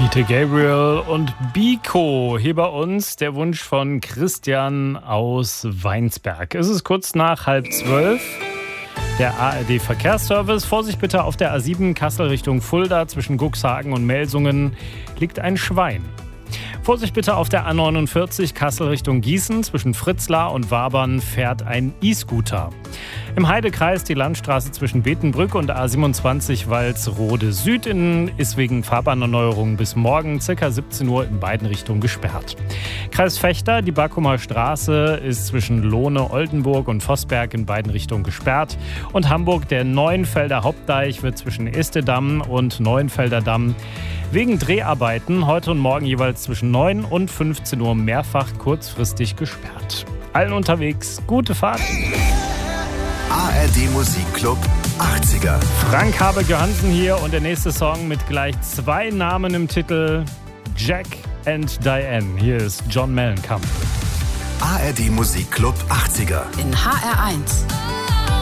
Peter Gabriel und Biko. Hier bei uns der Wunsch von Christian aus Weinsberg. Es ist kurz nach 11:30. Der ARD-Verkehrsservice. Vorsicht bitte, auf der A7 Kassel Richtung Fulda zwischen Cuxhaven und Melsungen liegt ein Schwein. Vorsicht bitte, auf der A49 Kassel Richtung Gießen zwischen Fritzlar und Wabern fährt ein E-Scooter. Im Heidekreis die Landstraße zwischen Betenbrück und A27 Walsrode Süd ist wegen Fahrbahnerneuerung bis morgen ca. 17 Uhr in beiden Richtungen gesperrt. Kreis Vechta, die Backumer Straße ist zwischen Lohne, Oldenburg und Vossberg in beiden Richtungen gesperrt. Und Hamburg, der Neuenfelder Hauptdeich wird zwischen Estedamm und Neuenfelder Damm wegen Dreharbeiten heute und morgen jeweils zwischen 9 und 15 Uhr mehrfach kurzfristig gesperrt. Allen unterwegs gute Fahrt. ARD Musikclub 80er. Frank Habe-Johansen hier und der nächste Song mit gleich 2 Namen im Titel: Jack and Diane. Hier ist John Mellencamp. ARD Musikclub 80er. In HR1.